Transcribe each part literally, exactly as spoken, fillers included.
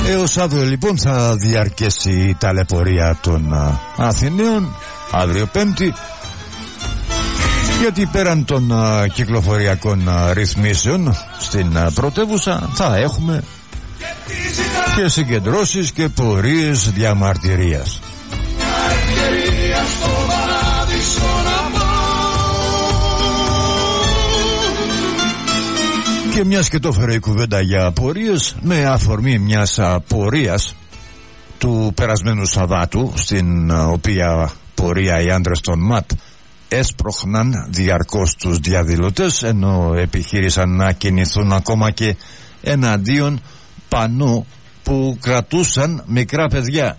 Έως αύριο λοιπόν θα διαρκέσει η ταλαιπωρία των Αθηναίων, αύριο Πέμπτη, γιατί πέραν των uh, κυκλοφοριακών uh, ρυθμίσεων στην uh, πρωτεύουσα θα έχουμε και συγκεντρώσεις και πορείες διαμαρτυρίας. Και μιας και το έφερε η κουβέντα για πορείες, με αφορμή μιας πορείας του περασμένου Σαββάτου, στην uh, οποία πορεία οι άντρες των ΜΑΤ έσπροχναν διαρκώς τους διαδηλωτές, ενώ επιχείρησαν να κινηθούν ακόμα και εναντίον πανό που κρατούσαν μικρά παιδιά.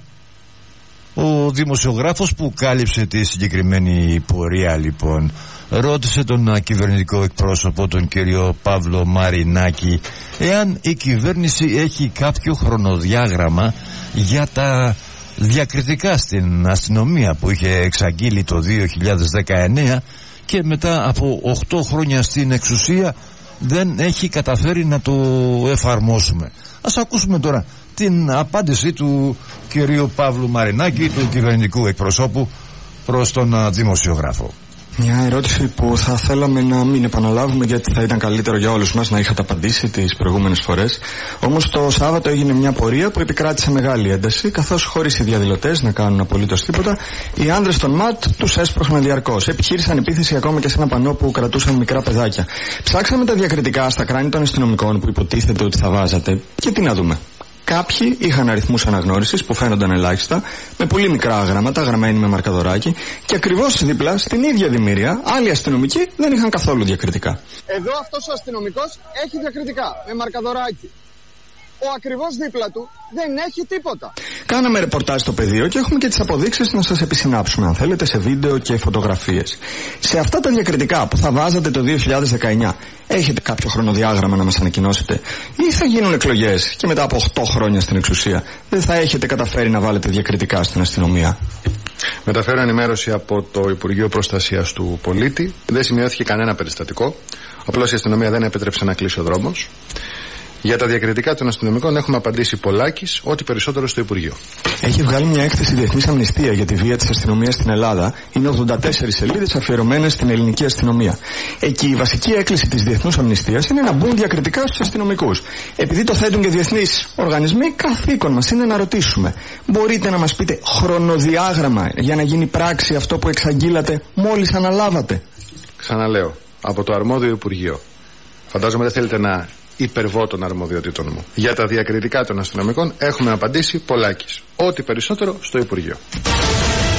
Ο δημοσιογράφος που κάλυψε τη συγκεκριμένη πορεία λοιπόν ρώτησε τον κυβερνητικό εκπρόσωπο, τον κύριο Παύλο Μαρινάκη, εάν η κυβέρνηση έχει κάποιο χρονοδιάγραμμα για τα διακριτικά στην αστυνομία που είχε εξαγγείλει το δύο χιλιάδες δεκαεννέα και μετά από οκτώ χρόνια στην εξουσία δεν έχει καταφέρει να το εφαρμόσουμε. Ας ακούσουμε τώρα την απάντηση του κυρίου Παύλου Μαρινάκη, του κυβερνητικού εκπροσώπου, προς τον δημοσιογράφο. Μια ερώτηση που θα θέλαμε να μην επαναλάβουμε, γιατί θα ήταν καλύτερο για όλους μας να είχατε απαντήσει τις προηγούμενες φορές. Όμως το Σάββατο έγινε μια πορεία που επικράτησε μεγάλη ένταση, καθώς χωρίς οι διαδηλωτές να κάνουν απολύτως τίποτα, οι άνδρες των ΜΑΤ τους έσπροχναν διαρκώς. Επιχείρησαν επίθεση ακόμα και σε ένα πανό που κρατούσαν μικρά παιδάκια. Ψάξαμε τα διακριτικά στα κράνη των αστυνομικών που υποτίθεται ότι θα βάζατε, και τι να δούμε. Κάποιοι είχαν αριθμούς αναγνώρισης που φαίνονταν ελάχιστα, με πολύ μικρά γράμματα γραμμένοι με μαρκαδοράκι, και ακριβώς δίπλα στην ίδια δημήρια άλλοι αστυνομικοί δεν είχαν καθόλου διακριτικά. Εδώ αυτός ο αστυνομικός έχει διακριτικά με μαρκαδοράκι. Ο ακριβώς δίπλα του δεν έχει τίποτα. Κάναμε ρεπορτάζ στο πεδίο και έχουμε και τις αποδείξεις να σας επισυνάψουμε, αν θέλετε, σε βίντεο και φωτογραφίες. Σε αυτά τα διακριτικά που θα βάζατε το δύο χιλιάδες δεκαεννέα, έχετε κάποιο χρονοδιάγραμμα να μας ανακοινώσετε? Ή θα γίνουν εκλογές και μετά από οκτώ χρόνια στην εξουσία δεν θα έχετε καταφέρει να βάλετε διακριτικά στην αστυνομία? Μεταφέρω ενημέρωση από το Υπουργείο Προστασίας του Πολίτη. Δεν σημειώθηκε κανένα περιστατικό. Απλώς η αστυνομία δεν επέτρεψε να κλείσει ο δρόμος. Για τα διακριτικά των αστυνομικών έχουμε απαντήσει πολλάκις, ό,τι περισσότερο στο Υπουργείο. Έχει βγάλει μια έκθεση Διεθνής Αμνηστία για τη βία της αστυνομίας στην Ελλάδα. Είναι ογδόντα τέσσερις σελίδες αφιερωμένες στην ελληνική αστυνομία. Εκεί η βασική έκκληση της Διεθνούς Αμνηστίας είναι να μπουν διακριτικά στους αστυνομικούς. Επειδή το θέτουν και διεθνείς οργανισμοί, καθήκον μας είναι να ρωτήσουμε: μπορείτε να μας πείτε χρονοδιάγραμμα για να γίνει πράξη αυτό που εξαγγείλατε μόλις αναλάβατε? Ξαναλέω, από το αρμόδιο Υπουργείο. Φαντάζομαι δεν θέλετε να υπερβώ των αρμοδιοτήτων μου. Για τα διακριτικά των αστυνομικών έχουμε απαντήσει πολλάκις, ό,τι περισσότερο στο Υπουργείο.